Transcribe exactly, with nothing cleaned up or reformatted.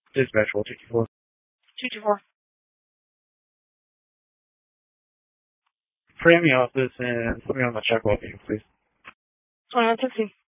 Dispatch, roll two two four. two two four. Frame me office and put me on the check log, please. twenty-one sixty.